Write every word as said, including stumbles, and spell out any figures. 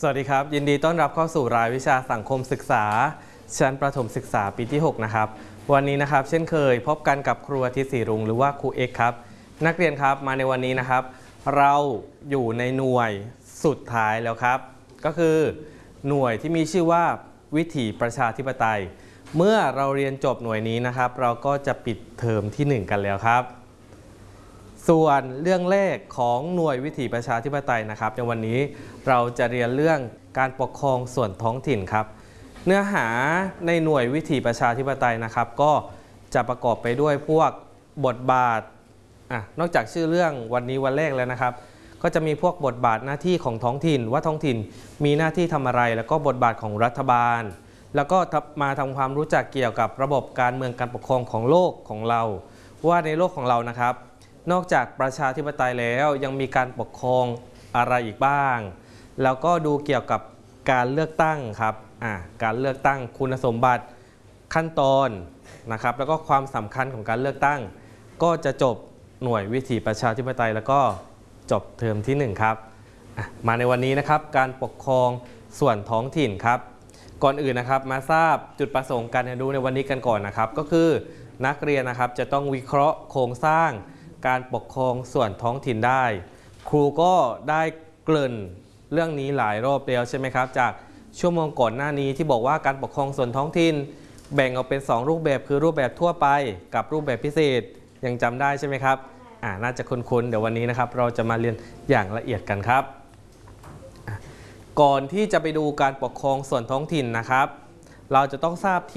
สวัสดีครับยินดีต้อนรับเข้าสู่รายวิชาสังคมศึกษาชั้นประถมศึกษาปีที่หกนะครับวันนี้นะครับเช่นเคยพบกันกับครูอาทิตย์ศรีรุ้งหรือว่าครูเอกครับนักเรียนครับมาในวันนี้นะครับเราอยู่ในหน่วยสุดท้ายแล้วครับก็คือหน่วยที่มีชื่อว่าวิถีประชาธิปไตยเมื่อเราเรียนจบหน่วยนี้นะครับเราก็จะปิดเทอมที่หนึ่งกันแล้วครับส่วนเรื่องแรกของหน่วยวิถีประชาธิปไตยนะครับในวันนี้เราจะเรียนเรื่องการปกครองส่วนท้องถิ่นครับเนื้อหาในหน่วยวิถีประชาธิปไตยนะครับก็จะประกอบไปด้วยพวกบทบาทอ่ะนอกจากชื่อเรื่องวันนี้วันแรกแล้วนะครับก็จะมีพวกบทบาทหน้าที่ของท้องถิ่นว่าท้องถิ่นมีหน้าที่ทำอะไรแล้วก็บทบาทของรัฐบาลแล้วก็มาทำความรู้จักเกี่ยวกับระบบการเมืองการปกครองของโลกของเราว่าในโลกของเรานะครับนอกจากประชาธิปไตยแล้วยังมีการปกครองอะไรอีกบ้างแล้วก็ดูเกี่ยวกับการเลือกตั้งครับอ่าการเลือกตั้งคุณสมบัติขั้นตอนนะครับแล้วก็ความสำคัญของการเลือกตั้งก็จะจบหน่วยวิถีประชาธิปไตยแล้วก็จบเทอมที่หนึ่งครับมาในวันนี้นะครับการปกครองส่วนท้องถิ่นครับก่อนอื่นนะครับมาทราบจุดประสงค์การเรียนรู้ในวันนี้กันก่อนนะครับก็คือนักเรียนนะครับจะต้องวิเคราะห์โครงสร้างการปกครองส่วนท้องถิ่นได้ครูก็ได้เกริ่นเรื่องนี้หลายรอบแล้วใช่ไหมครับจากชั่วโมงก่อนหน้านี้ที่บอกว่าการปกครองส่วนท้องถิ่นแบ่งออกเป็นสองรูปแบบคือรูปแบบทั่วไปกับรูปแบบพิเศษยังจำได้ใช่ไหมครับอ่าน่าจะคุ้นๆเดี๋ยววันนี้นะครับเราจะมาเรียนอย่างละเอียดกันครับก่อนที่จะไปดูการปกครองส่วนท้องถิ่นนะครับเราจะต้องทราบที่